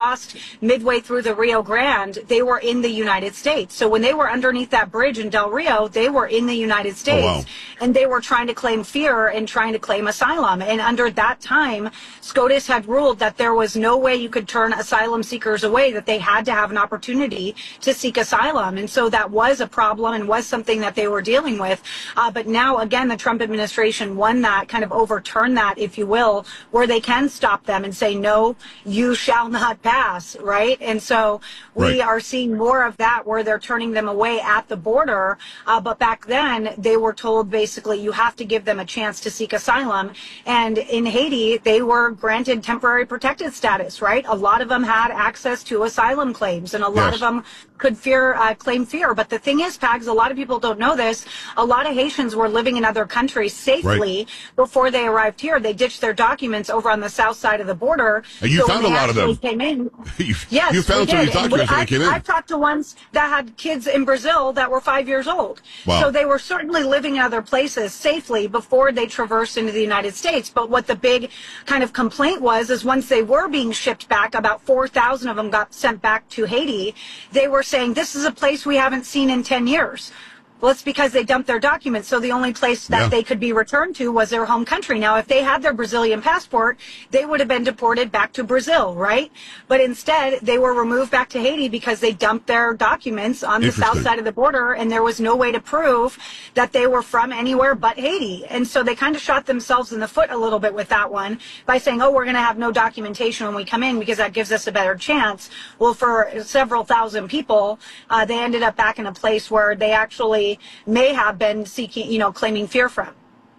crossed midway through the Rio Grande, they were in the United States. So when they were underneath that bridge in Del Rio, they were in the United States. Oh, wow. And they were trying to claim fear and trying to claim asylum. And under that time, SCOTUS had ruled that there was no way you could turn asylum seekers away, that they had to have an opportunity to seek asylum. And so that was a problem and was something that they were dealing with. But now, again, the Trump administration won that, kind of overturned that, if you will, where they can stop them and say, no, you shall not pass, right? And so we are seeing more of that where they're turning them away at the border. But back then, they were told basically you have to give them a chance to seek asylum. And in Haiti, they were granted temporary protected status, right? A lot of them had access to asylum claims, and a lot of them could claim fear. But the thing is, Pags, a lot of people don't know this. A lot of Haitians were living in other countries safely before they arrived here. They ditched their documents over on the south side of the border. And you found a lot of them. Came in, yes, you found some of these documents when they came in. I've talked to ones that had kids in Brazil that were 5 years old. Wow. So they were certainly living in other places safely before they traversed into the United States. But what the big kind of complaint was is once they were being shipped back, about 4,000 of them got sent back to Haiti. They were saying, this is a place we haven't seen in 10 years. Well, it's because they dumped their documents. So the only place that they could be returned to was their home country. Now, if they had their Brazilian passport, they would have been deported back to Brazil, right? But instead, they were removed back to Haiti because they dumped their documents on the south side of the border, and there was no way to prove that they were from anywhere but Haiti. And so they kind of shot themselves in the foot a little bit with that one by saying, oh, we're going to have no documentation when we come in because that gives us a better chance. Well, for several thousand people, they ended up back in a place where they actually may have been seeking, claiming fear from.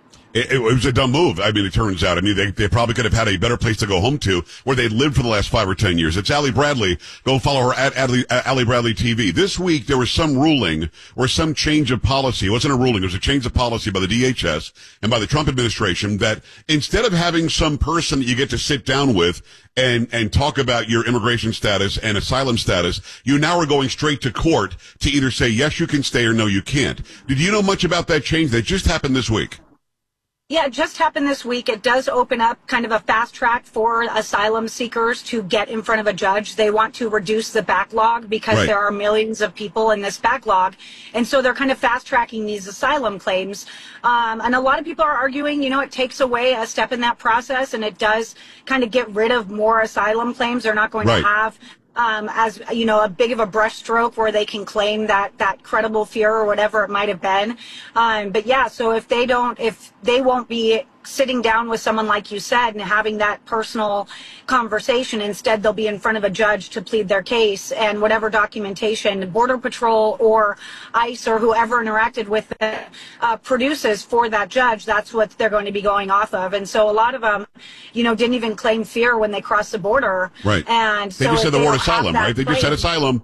It was a dumb move. I mean, it turns out. I mean, they probably could have had a better place to go home to where they lived for the last 5 or 10 years. It's Allie Bradley. Go follow her at Allie Bradley TV. This week, there was some ruling or some change of policy. It wasn't a ruling. It was a change of policy by the DHS and by the Trump administration that instead of having some person that you get to sit down with and talk about your immigration status and asylum status, you now are going straight to court to either say, yes, you can stay or no, you can't. Did you know much about that change that just happened this week? Yeah, it just happened this week. It does open up kind of a fast track for asylum seekers to get in front of a judge. They want to reduce the backlog because there are millions of people in this backlog. And so they're kind of fast tracking these asylum claims. And a lot of people are arguing, it takes away a step in that process, and it does kind of get rid of more asylum claims. They're not going to have as a big of a brushstroke where they can claim that credible fear or whatever it might have been. But yeah, so if they won't be sitting down with someone like you said and having that personal conversation, instead they'll be in front of a judge to plead their case, and whatever documentation Border Patrol or ICE or whoever interacted with it produces for that judge, that's what they're going to be going off of. And so a lot of them, didn't even claim fear when they crossed the border. Right. And they just said the word asylum, right? They just said asylum.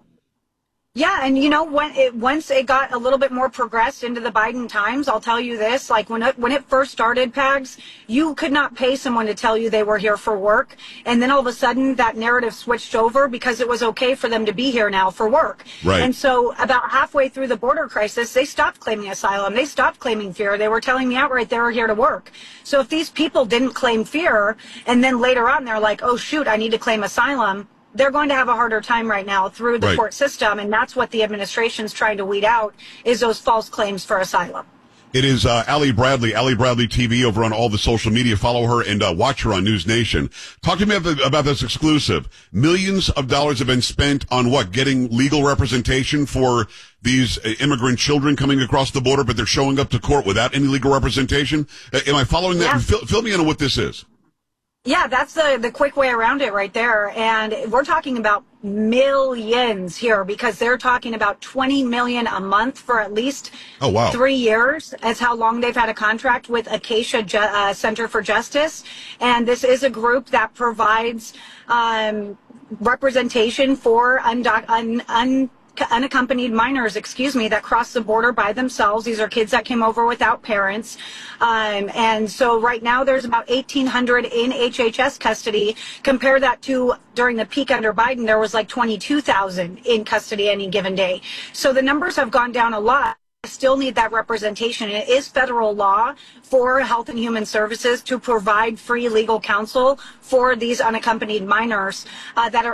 Yeah, and once it got a little bit more progressed into the Biden times, I'll tell you this, like when it first started, Pags, you could not pay someone to tell you they were here for work, and then all of a sudden that narrative switched over because it was okay for them to be here now for work. Right. And so about halfway through the border crisis, they stopped claiming asylum, they stopped claiming fear, they were telling me outright they were here to work. So if these people didn't claim fear, and then later on they're like, oh shoot, I need to claim asylum, they're going to have a harder time right now through the court system, and that's what the administration's trying to weed out, is those false claims for asylum. It is Allie Bradley TV over on all the social media. Follow her and watch her on News Nation. Talk to me about this exclusive. Millions of dollars have been spent on what? Getting legal representation for these immigrant children coming across the border, but they're showing up to court without any legal representation. Am I following that? Yeah. Fill me in on what this is. Yeah, that's the quick way around it right there. And we're talking about millions here because they're talking about $20 million a month for at least 3 years as how long they've had a contract with Acacia Center for Justice. And this is a group that provides representation for unaccompanied minors, that cross the border by themselves. These are kids that came over without parents. And so right now there's about 1,800 in HHS custody. Compare that to during the peak under Biden, there was like 22,000 in custody any given day. So the numbers have gone down a lot. Still need that representation. It is federal law for Health and Human Services to provide free legal counsel for these unaccompanied minors that are